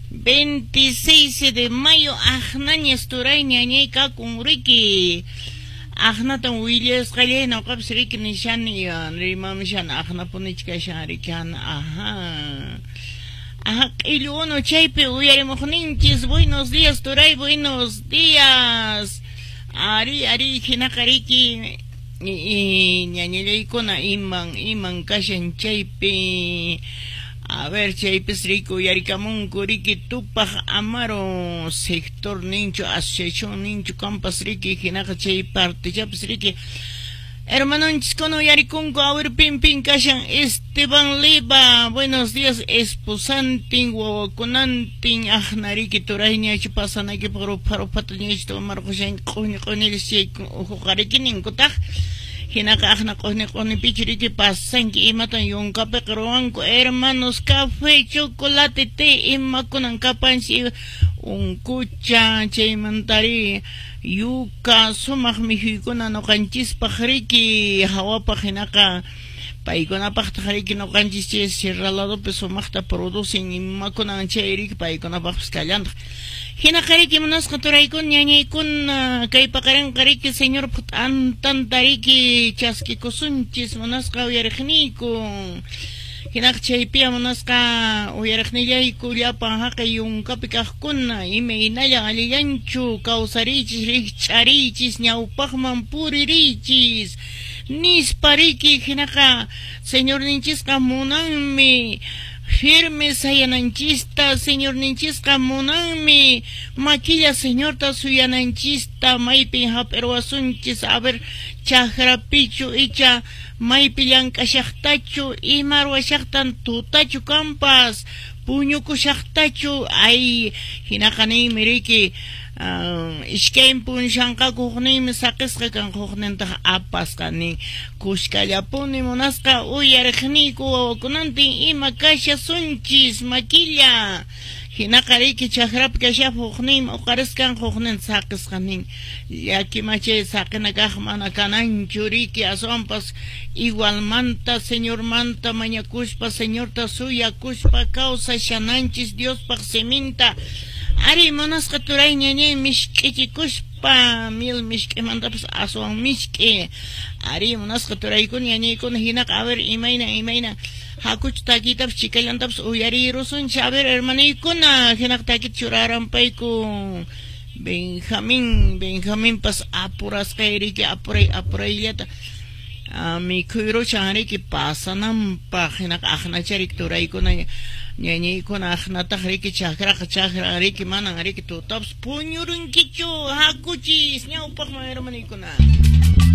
26 de mayo ajnañas turay ñañayka kunriki ajnatan Williams qallayna qaps riki nishani rimamshan ajnapunichka shanrikan q'illuno chaypi uyarimuqninchis buenos días turay buenos días ari hinaqa riki ñañillaykuna iman kashan chaypi a ver chaypis riki uyarikamunku riki tupaq amaro sector ninchu asociación ninchu kampas riki hinaqa chay partillapis riki hermanonchis kuno uyarikunku a ver pin kashan Esteban Leva buenos días esposantin wawakunantin ajnariki turayñachu pasanaki parupata ñachu tomarqushan q'unilis chayku uhuqariki ninkutaq hinaqa ajna q'uni pichiriki pasanki imatan yunkapi ruwanku hermanos café chocolate té imakunan kapansi unkucha chaymantari yuka sumaq mikhuykunqa nuqanchispaq riki hawapaq hinaqa paykunapaq riki nuqanchis chay Sierra Ladopi sumaqta producen imakunan chay riki paykunapaqpis kallantaq hinaqa riki munasqa turaykuna ñañaykuna kay paqarinqa riki señor antanta riki chaskikusunchis munasqa uyariqniyku hinaqa chaypiya munasqa uyariqnillayku llapan haqay yunkapi kaqkuna imaynalla allillanchu kawsarichis rikch'arichis ñawpaqman puririchis nispa riki hinaqa señor ninchisqa munanmi firme sayananchista señor ninchisqa munanmi maquilla señorta suyananchista maypin hap'irwasunchis a ver chaqrapichu icha maypi llank'ashaqtachu ima ruwashaqtan tutachu kampas puñuku shaqtachu ay hinaqa niymi riki ishkayn punshanqakuqniymi saqisqa kanquqnintaq apasqa nin kushkallapuni munasqa uyariqniyku wawakunantin ima kashasunchis maquilla hinaqa riki chaqrapi kashapuqniymi uqarisqanquqnin saqisqa nin llakimachay saqina kaq mana kananchu riki aswanpas igualmanta señormanta mañakushpa señorta suyakushpa kawsashananchis Diospaq siminta ari munasqa turay ñañay mishk'ichikushpa mil mishk'imantapas aswan mishk'i ari munasqa turaykuna ñañaykuna hinaqa a ver imayna hakuchu takitapas chikallantapis uyarirusunchis a ver hermanaykuna hinaqa takita churaranpayku Benjaminpas apurasqay riki apurayllata mikhuyruchan riki pasananpaq hinaqa ajnacharik turaykuna ñañaykuna ajnataq riki chaqra riki manan riki tutapas puñurunkichu hakuchis ñawpaqman hermanaykuna